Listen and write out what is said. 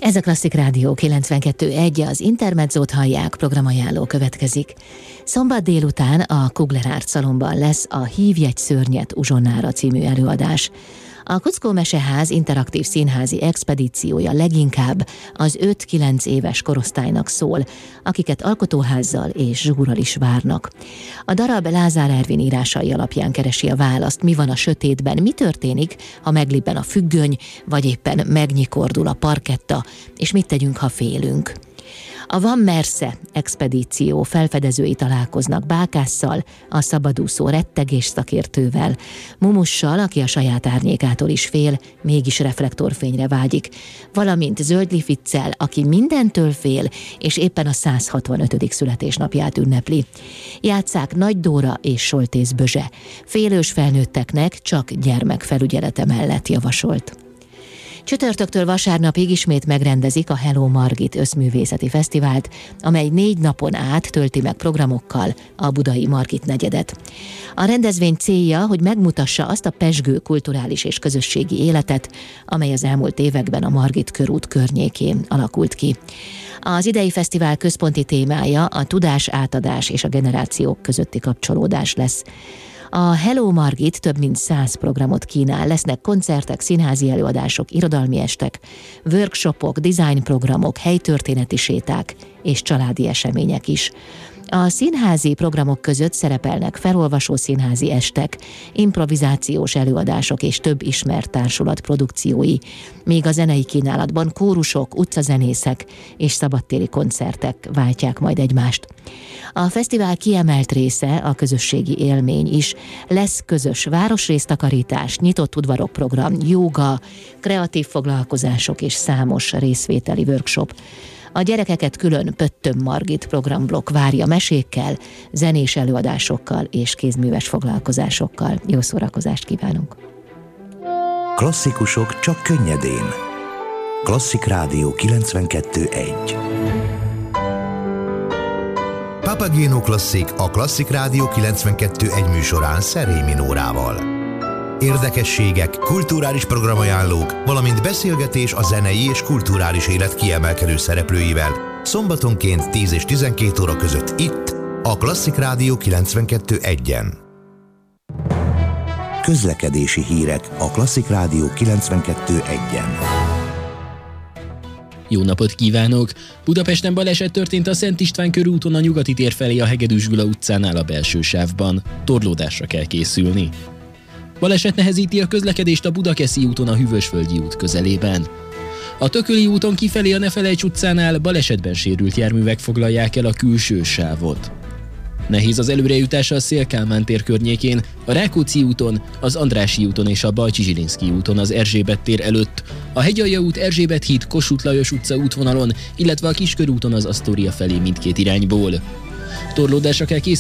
Ez a Klasszik Rádió 92.1, az Intermezzót hallják, programajánló következik. Szombat délután a Kugler Art Szalonban lesz a Hívj egy szörnyet uzsonnára című előadás. A Kuckó Meseház interaktív színházi expedíciója leginkább az 5-9 éves korosztálynak szól, akiket alkotóházzal és zsúrral is várnak. A darab Lázár Ervin írásai alapján keresi a választ, mi van a sötétben, mi történik, ha meglibben a függöny, vagy éppen megnyikordul a parketta, és mit tegyünk, ha félünk. A Van Mersze expedíció felfedezői találkoznak Bákásszal, a szabadúszó rettegés szakértővel, Mumussal, aki a saját árnyékától is fél, mégis reflektorfényre vágyik, valamint Zöldli Ficcel, aki mindentől fél, és éppen a 165. születésnapját ünnepli. Játsszák Nagy Dóra és Soltész Bözse. Félős felnőtteknek csak gyermekfelügyelete mellett javasolt. Csütörtöktől vasárnapig ismét megrendezik a Hello Margit összművészeti fesztivált, amely 4 napon át tölti meg programokkal a budai Margit negyedet. A rendezvény célja, hogy megmutassa azt a pezsgő kulturális és közösségi életet, amely az elmúlt években a Margit körút környékén alakult ki. Az idei fesztivál központi témája a tudás átadás és a generációk közötti kapcsolódás lesz. A Hello Margit több mint 100 programot kínál, lesznek koncertek, színházi előadások, irodalmi estek, workshopok, designprogramok, helytörténeti séták és családi események is. A színházi programok között szerepelnek felolvasó színházi estek, improvizációs előadások és több ismert társulat produkciói, míg a zenei kínálatban kórusok, utcazenészek és szabadtéri koncertek váltják majd egymást. A fesztivál kiemelt része a közösségi élmény is. Lesz közös városrésztakarítás, nyitott udvarok program, jóga, kreatív foglalkozások és számos részvételi workshop. A gyerekeket külön Pöttöm Margit programblokk várja mesékkel, zenés előadásokkal és kézműves foglalkozásokkal. Jó szórakozást kívánunk! Klasszikusok csak könnyedén. Klasszik Rádió 92.1. Papageno Klasszik a Klasszik Rádió 92.1 műsorán Szerémy Minórával. Érdekességek, kulturális programajánlók, valamint beszélgetés a zenei és kulturális élet kiemelkedő szereplőivel szombatonként 10 és 12 óra között itt, a Klasszik Rádió 92.1-en. Közlekedési hírek a Klasszik Rádió 92.1-en. Jó napot kívánok! Budapesten baleset történt a Szent István körúton a Nyugati tér felé a Hegedűs Gyula utcánál a belső sávban. Torlódásra kell készülni. Baleset nehezíti a közlekedést a Budakeszi úton a Hűvösvölgyi út közelében. A Tököli úton kifelé a Nefelejts utcánál balesetben sérült járművek foglalják el a külső sávot. Nehéz az előrejutás a Széll-Kálmán tér környékén, a Rákóczi úton, az Andrássy úton és a Bajcsy-Zsilinszky úton az Erzsébet tér előtt, a Hegyalja út, Erzsébet híd, Kossuth Lajos utca útvonalon, illetve a Kiskörúton az Asztória felé mindkét irányból. Torlódásra kell készülni